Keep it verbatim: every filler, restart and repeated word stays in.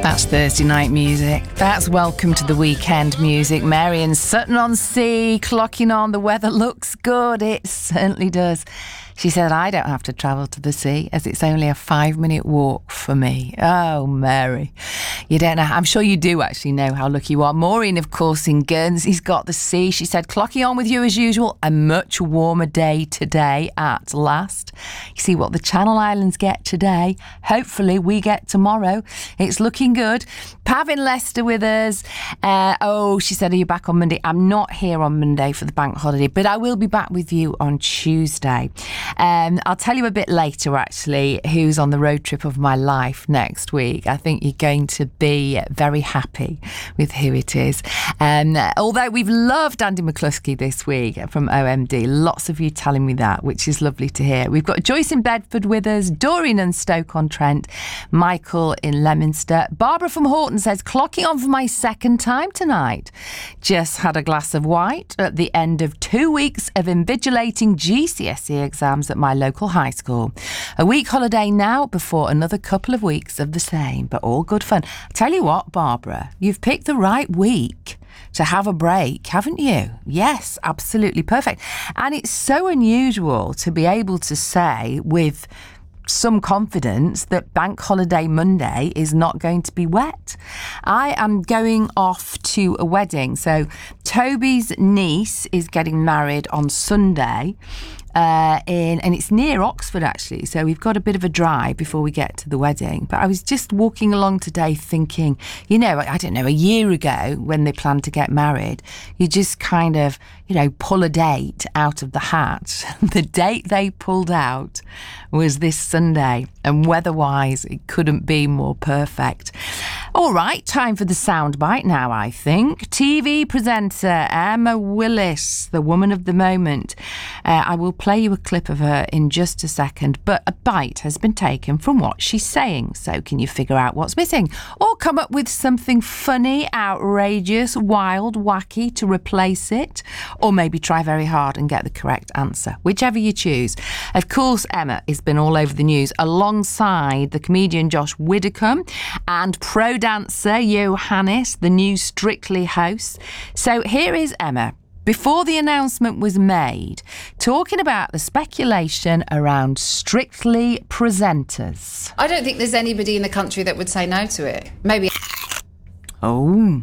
That's Thursday night music. That's welcome to the weekend music. Mary and Sutton on Sea, clocking on. The weather looks good. It certainly does. She said, I don't have to travel to the sea as it's only a five minute walk for me. Oh, Mary. You don't know. I'm sure you do actually know how lucky you are. Maureen, of course, in Guernsey's got the sea. She said, clocking on with you as usual. A much warmer day today at last. You see what the Channel Islands get today. Hopefully we get tomorrow. It's looking good. Pav in Leicester with us. Uh, oh, she said, are you back on Monday? I'm not here on Monday for the bank holiday, but I will be back with you on Tuesday. Um, I'll tell you a bit later, actually, who's on the road trip of my life next week. I think you're going to be very happy with who it is. Um, although we've loved Andy McCluskey this week from O M D. Lots of you telling me that, which is lovely to hear. We've got Joyce in Bedford with us, Doreen in Stoke-on-Trent, Michael in Leominster. Barbara from Horton says, clocking on for my second time tonight. Just had a glass of white at the end of two weeks of invigilating G C S E exams at my local high school. A week holiday now before another couple of weeks of the same, but all good fun. Tell you what, Barbara, you've picked the right week to have a break, haven't you? Yes, absolutely perfect. And it's so unusual to be able to say with some confidence that Bank Holiday Monday is not going to be wet. I am going off to a wedding. So Toby's niece is getting married on Sunday. Uh, in and it's near Oxford, actually, so we've got a bit of a drive before we get to the wedding. But I was just walking along today thinking, you know, I don't know, a year ago when they planned to get married, you just kind of, you know, pull a date out of the hat. The date they pulled out was this Sunday, and weather-wise it couldn't be more perfect. All right, time for the soundbite now, I think. T V presenter Emma Willis, the woman of the moment. Uh, I will play you a clip of her in just a second, but a bite has been taken from what she's saying. So can you figure out what's missing? Or come up with something funny, outrageous, wild, wacky to replace it? Or maybe try very hard and get the correct answer, whichever you choose. Of course, Emma has been all over the news alongside the comedian Josh Widdicombe and pro dancer Johannes, the new Strictly host. So here is Emma, before the announcement was made, talking about the speculation around Strictly presenters. I don't think there's anybody in the country that would say no to it. Maybe. Oh.